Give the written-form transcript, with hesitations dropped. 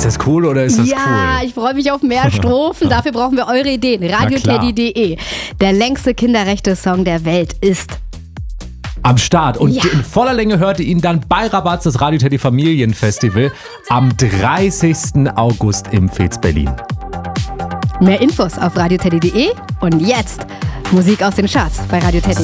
das cool oder ist das cool? Ja, ich freue mich auf mehr Strophen. Dafür brauchen wir eure Ideen. radioteddy.de. Der längste Kinderrechte-Song der Welt ist am Start. Und in voller Länge hört ihr ihn dann bei Rabatz, das Radio Teddy Familienfestival am 30. August im Fez Berlin. Mehr Infos auf radioteddy.de und jetzt Musik aus den Charts bei Radio Teddy.